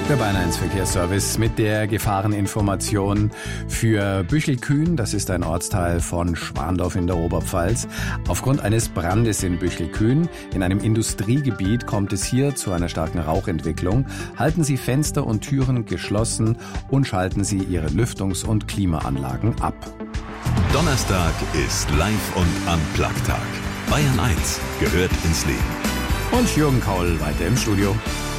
Der Bayern 1 Verkehrsservice mit der Gefahreninformation für Büchelkühn. Das ist ein Ortsteil von Schwandorf in der Oberpfalz. Aufgrund eines Brandes in Büchelkühn, in einem Industriegebiet, kommt es hier zu einer starken Rauchentwicklung. Halten Sie Fenster und Türen geschlossen und schalten Sie Ihre Lüftungs- und Klimaanlagen ab. Donnerstag ist Live- und Unplugged-Tag. Bayern 1 gehört ins Leben. Und Jürgen Kaul weiter im Studio.